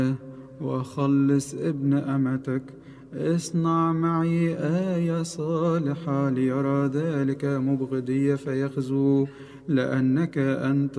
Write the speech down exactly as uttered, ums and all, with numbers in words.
وخلص ابن أمتك. اصنع معي آية صالحة ليرى ذلك مبغضي فيخزو، لأنك أنت